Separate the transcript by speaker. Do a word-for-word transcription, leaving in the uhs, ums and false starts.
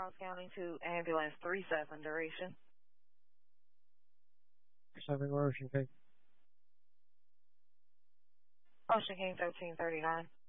Speaker 1: Charles County to ambulance three seven duration.
Speaker 2: Seven Ocean King.
Speaker 1: Ocean King thirteen thirty-nine.